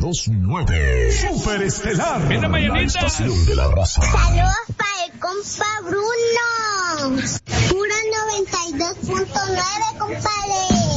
92.9. Superestelar. En la mañanita. La estación de la raza. Saludos para el compa Bruno. Pura 92.9, compadre.